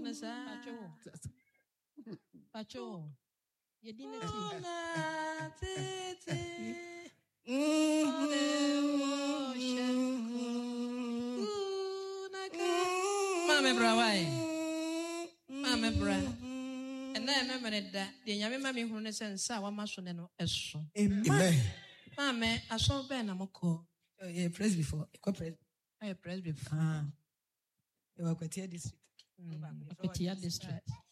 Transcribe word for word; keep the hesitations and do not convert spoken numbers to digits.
mesa. Pacho. You didn't see. Mama bra why? Mama bra. And then remember that the Yamima me who sends Sawa Masoneno Esso. Amen. Mama, I saw Ben Amoko. You press before. I press before. Ah. You are Kwatia district. Kwatia district.